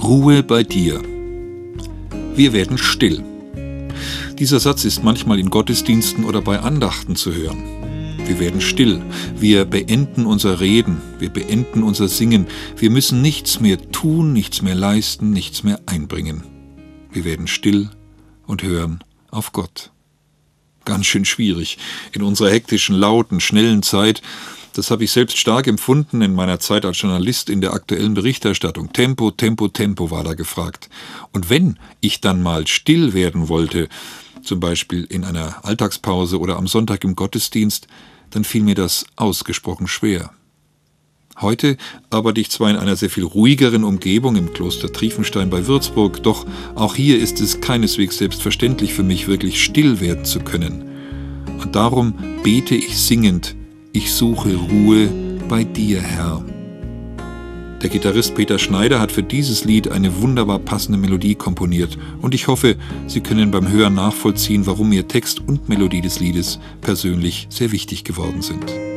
Ruhe bei dir. Wir werden still. Dieser Satz ist manchmal in Gottesdiensten oder bei Andachten zu hören. Wir werden still. Wir beenden unser Reden. Wir beenden unser Singen. Wir müssen nichts mehr tun, nichts mehr leisten, nichts mehr einbringen. Wir werden still und hören auf Gott. Ganz schön schwierig in unserer hektischen, lauten, schnellen Zeit. Das habe ich selbst stark empfunden in meiner Zeit als Journalist in der aktuellen Berichterstattung. Tempo, Tempo, Tempo war da gefragt. Und wenn ich dann mal still werden wollte, zum Beispiel in einer Alltagspause oder am Sonntag im Gottesdienst, dann fiel mir das ausgesprochen schwer. Heute arbeite ich zwar in einer sehr viel ruhigeren Umgebung im Kloster Triefenstein bei Würzburg, doch auch hier ist es keineswegs selbstverständlich für mich, wirklich still werden zu können. Und darum bete ich singend: Ich suche Ruhe bei dir, Herr. Der Gitarrist Peter Schneider hat für dieses Lied eine wunderbar passende Melodie komponiert und ich hoffe, Sie können beim Hören nachvollziehen, warum mir Text und Melodie des Liedes persönlich sehr wichtig geworden sind.